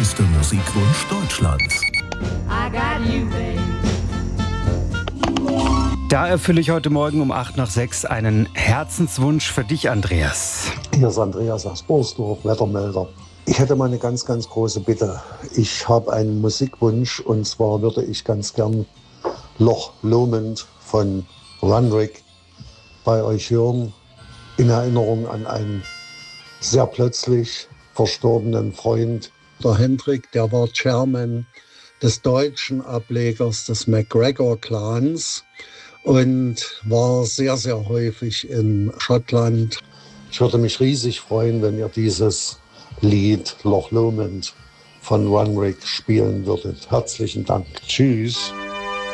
beste Musikwunsch Deutschlands. I got you, babe. Da erfülle ich heute Morgen um 5:08 einen Herzenswunsch für dich, Andreas. Hier ist Andreas aus Borsdorf, Wettermelder. Ich hätte mal eine ganz, ganz große Bitte. Ich habe einen Musikwunsch und zwar würde ich ganz gern Loch Lomond von Runrig bei euch hören, in Erinnerung an einen sehr plötzlich verstorbenen Freund. Der Hendrik, der war Chairman des deutschen Ablegers des McGregor-Clans und war sehr, sehr häufig in Schottland. Ich würde mich riesig freuen, wenn ihr dieses Lied Loch Lomond von Runrig spielen würdet. Herzlichen Dank. Tschüss.